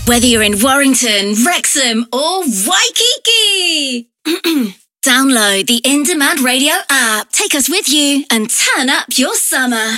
Whether you're in Warrington, Wrexham or Waikiki. Download the In Demand Radio app. Take us with you and turn up your summer.